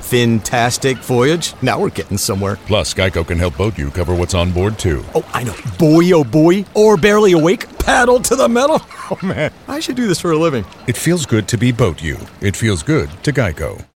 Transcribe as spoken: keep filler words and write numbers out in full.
Fin-tastic voyage. Now we're getting somewhere. Plus, Geico can help boat you cover what's on board, too. Oh, I know. Boy, oh boy. Or barely awake. Paddle to the metal. Oh, man. I should do this for a living. It feels good to be boat you. It feels good to Geico.